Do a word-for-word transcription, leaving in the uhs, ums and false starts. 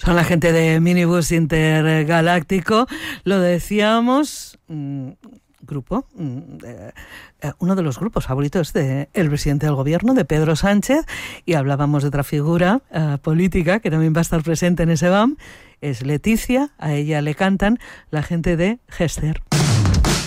Son la gente de Minibús Intergaláctico, lo decíamos, mmm, grupo, mmm, eh, uno de los grupos favoritos del presidente del gobierno, de Pedro Sánchez, y hablábamos de otra figura eh, política que también va a estar presente en ese B A M, es Leticia, a ella le cantan la gente de Gester.